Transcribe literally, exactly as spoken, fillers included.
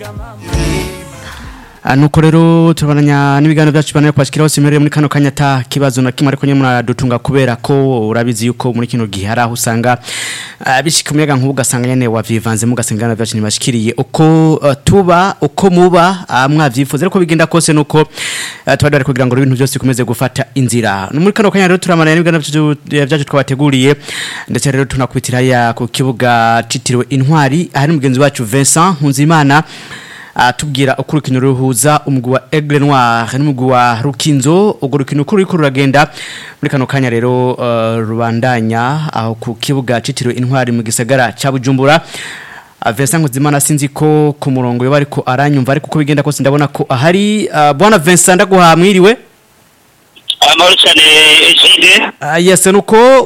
nuko rero turabandanya n'ibiganiro byacu bane kwashikiraho simereye muri kano kanyata kibazo na kimwe ariko nyine muradutunga kubera ko urabizi yuko muri kino gihe hari aho usanga uh, bishika umuyaga nkubu gasanga nyene wavivanze mu gasengana byacu nibashikiriye uko uh, tuba uko muba uh, mwavyifuza ariko bigenda kose nuko uh, tubadare kugira ngo ibintu byose bikomeze gufata inzira muri kano kanya rero turamananya n'ibiganiro byacu twabateguriye ndetse rero tunakubitira ya ku kibuga citiriwe Intwari ahari mugenzi wacu Vincent Nkunzimana atubwira uko urukino ruhuza umugwi wa Aigle Noir n'umugwi wa Rukinzo ubwo rukino uko ruriko ruragenda muri kano kanya rero uh, rubandanya aho ku kibuga citiriwe Intwari mu gisagara ca Bujumbura. Vincent Nkunzimana sinzi ko ku murongo yo bariko aranyumva ariko uko bigenda kose ndabona ko ahari uh, bwana Vincent ndaguha mwiriwe amahoro cyane Ejide uh, yes nuko